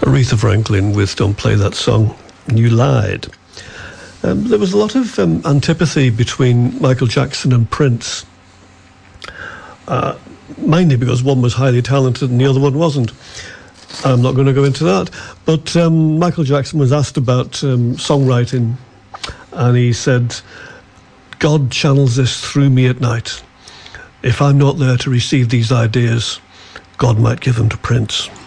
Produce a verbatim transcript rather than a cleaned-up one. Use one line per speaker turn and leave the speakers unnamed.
Aretha Franklin with Don't Play That Song, You Lied. Um, there was a lot of um, antipathy between Michael Jackson and Prince, uh, mainly because one was highly talented and the other one wasn't. I'm not going to go into that, but um, Michael Jackson was asked about um, songwriting, and he said, God channels this through me at night. If I'm not there to receive these ideas, God might give them to Prince.